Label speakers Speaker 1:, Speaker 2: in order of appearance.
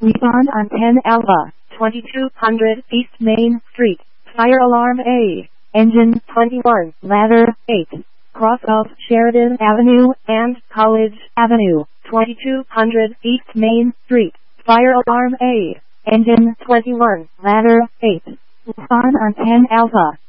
Speaker 1: Respond on 10 Alpha, 2200 East Main Street. Fire alarm A. Engine 21, ladder 8. Cross of Sheridan Avenue and College Avenue, 2200 East Main Street. Fire alarm A. Engine 21, ladder 8. Respond on 10 Alpha.